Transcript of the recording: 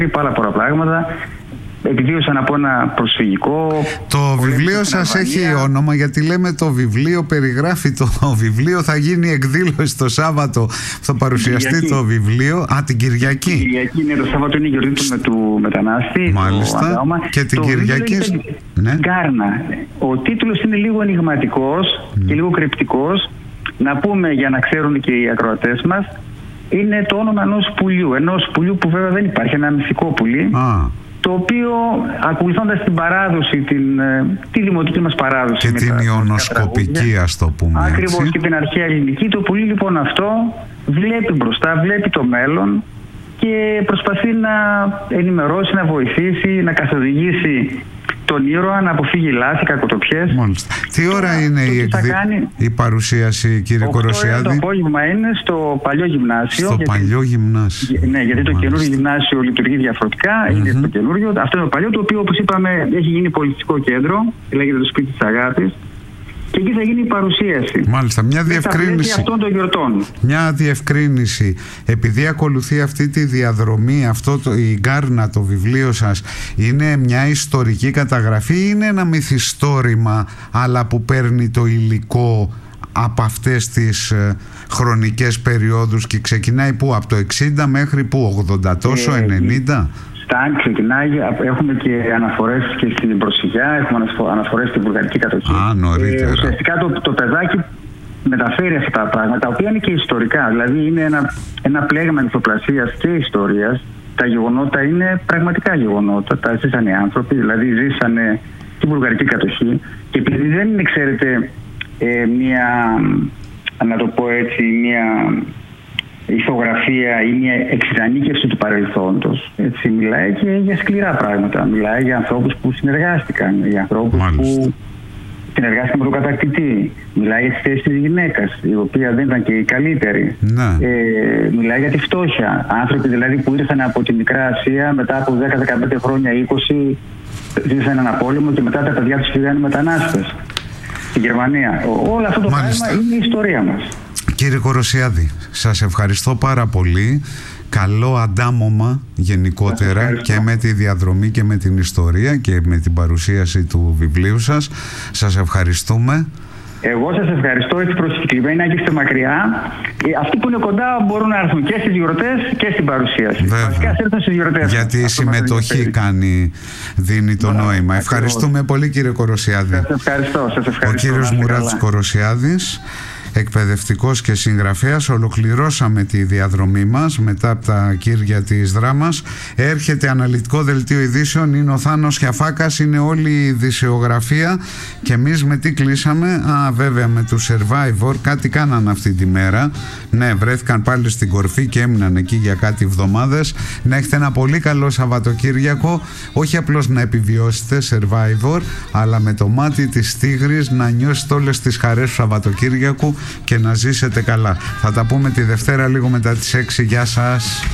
πάρα πολλά πράγματα. Επιβίωσαν από ένα προσφυγικό. Το βιβλίο σας έχει όνομα, γιατί λέμε το βιβλίο περιγράφει, το βιβλίο θα γίνει εκδήλωση το Σάββατο, θα παρουσιαστεί Κυριακή. Το βιβλίο, την Κυριακή. Την Κυριακή, ναι, το Σάββατο είναι η γιορτή του μετανάστη. Μάλιστα. Και την Κυριακή. Ναι. Γκάρνα. Ο τίτλος είναι λίγο ενιγματικός και λίγο κρυπτικός. Να πούμε, για να ξέρουν και οι ακροατές μας, είναι το όνομα ενός πουλιού που βέβαια δεν υπάρχει, ένα μυθικό πουλί. Το οποίο, ακολουθώντας την παράδοση, τη δημοτική μας παράδοση και την ιωνοσκοπική, ας το πούμε. Ακριβώς, και την αρχαία ελληνική, το πουλί λοιπόν αυτό βλέπει μπροστά, βλέπει το μέλλον και προσπαθεί να ενημερώσει, να βοηθήσει, να καθοδηγήσει τον ήρωα να αποφύγει λάθη, κακοτοπιές. Μάλιστα. Τι ώρα είναι η παρουσίαση, κύριε Κοροσιάδη? Το απόγευμα είναι στο παλιό γυμνάσιο. Παλιό γυμνάσιο. Ναι, γιατί το καινούριο γυμνάσιο λειτουργεί διαφορετικά. Είναι το καινούριο. Αυτό είναι το παλιό, το οποίο, όπως είπαμε, έχει γίνει πολιτιστικό κέντρο. Λέγεται το Σπίτι της Αγάπης. Και εκεί θα γίνει η παρουσίαση. Μάλιστα, μια διευκρίνηση. Αυτών των γιορτών. Μια διευκρίνηση. Επειδή ακολουθεί αυτή τη διαδρομή, η Γκάρνα, το βιβλίο σας, είναι μια ιστορική καταγραφή ή είναι ένα μυθιστόρημα, αλλά που παίρνει το υλικό από αυτές τις χρονικές περιόδους και ξεκινάει που, από το 60 μέχρι που, 80 τόσο, 90? Ξεκινάει, έχουμε και αναφορές και στην προσφυγιά, έχουμε αναφορές στην βουλγαρική κατοχή. Νωρίτερα. Ουσιαστικά το παιδάκι μεταφέρει αυτά τα πράγματα, τα οποία είναι και ιστορικά. Δηλαδή είναι ένα πλέγμα μυθοπλασίας και ιστορίας. Τα γεγονότα είναι πραγματικά γεγονότα. Τα ζήσαν οι άνθρωποι, δηλαδή ζήσανε την βουλγαρική κατοχή. Και επειδή δεν είναι, ξέρετε, να το πω έτσι, μια ηθογραφία ή μια εξειδανίκευση του παρελθόντος. Έτσι, μιλάει και για σκληρά πράγματα. Μιλάει για ανθρώπους που συνεργάστηκαν, για ανθρώπους που συνεργάστηκαν με τον κατακτητή. Μιλάει για τη θέση της γυναίκας, η οποία δεν ήταν και η καλύτερη. Μιλάει για τη φτώχεια. Άνθρωποι δηλαδή που ήρθαν από τη Μικρά Ασία μετά από 10-15 χρόνια, 20, ζήσαν έναν πόλεμο και μετά τα παιδιά τους φύγανε μετανάστες στην Γερμανία. Όλο αυτό το πράγμα είναι η ιστορία μας. Κύριε Κοροσιάδη, σας ευχαριστώ πάρα πολύ. Καλό αντάμωμα γενικότερα και με τη διαδρομή και με την ιστορία και με την παρουσίαση του βιβλίου σας. Σας ευχαριστούμε. Εγώ σας ευχαριστώ, έτσι προσκεκλημένοι, να είστε μακριά. Αυτοί που είναι κοντά μπορούν να έρθουν και στις γιορτές και στην παρουσίαση. Βασικά έρθουν στις γιορτές. Γιατί η συμμετοχή δίνει το νόημα. Ευχαριστούμε πολύ, κύριε Κοροσιάδη. Σας ευχαριστώ. Ο κύριος Μουράτης Κοροσιάδης, εκπαιδευτικός και συγγραφέας. Ολοκληρώσαμε τη διαδρομή μας μετά από τα κύρια της δράμας. Έρχεται αναλυτικό δελτίο ειδήσεων, είναι ο Θάνος Χιαφάκας, είναι όλη η ειδησιογραφία. Και εμείς με τι κλείσαμε? Βέβαια με του Survivor. Κάτι κάναν αυτή τη μέρα. Ναι, βρέθηκαν πάλι στην κορφή και έμειναν εκεί για κάτι εβδομάδες. Να έχετε ένα πολύ καλό Σαββατοκύριακο. Όχι απλώς να επιβιώσετε Survivor, αλλά με το μάτι της τίγρης να νιώσετε όλες τις χαρές του Σαββατοκύριακου και να ζήσετε καλά. Θα τα πούμε τη Δευτέρα λίγο μετά τις 6. Γεια σας.